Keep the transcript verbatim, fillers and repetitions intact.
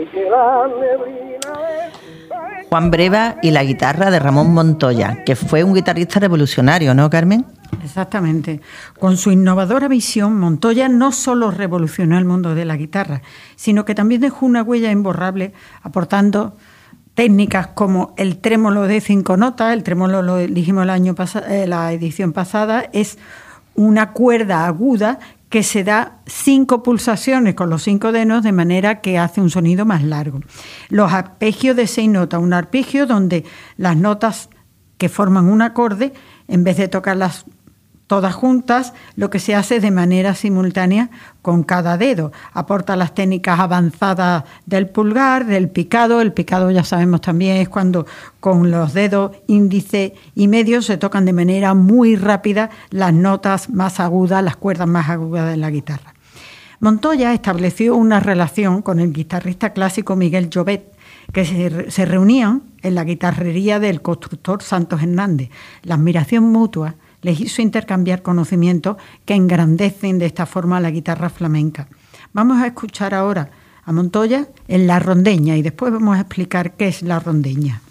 Juan Breva y la guitarra de Ramón Montoya, que fue un guitarrista revolucionario, ¿no, Carmen? Exactamente. Con su innovadora visión, Montoya no solo revolucionó el mundo de la guitarra, sino que también dejó una huella imborrable, aportando técnicas como el trémolo de cinco notas. El trémolo, lo dijimos el año pasado, eh, la edición pasada, es una cuerda aguda que se da cinco pulsaciones con los cinco dedos, de manera que hace un sonido más largo. Los arpegios de seis notas, un arpegio donde las notas que forman un acorde, en vez de tocarlas todas juntas, lo que se hace de manera simultánea con cada dedo. Aporta las técnicas avanzadas del pulgar, del picado. El picado, ya sabemos también, es cuando con los dedos índice y medio se tocan de manera muy rápida las notas más agudas, las cuerdas más agudas de la guitarra. Montoya estableció una relación con el guitarrista clásico Miguel Llobet, que se, se reunían en la guitarrería del constructor Santos Hernández. La admiración mutua les hizo intercambiar conocimientos que engrandecen de esta forma la guitarra flamenca. Vamos a escuchar ahora a Montoya en La Rondeña y después vamos a explicar qué es la rondeña.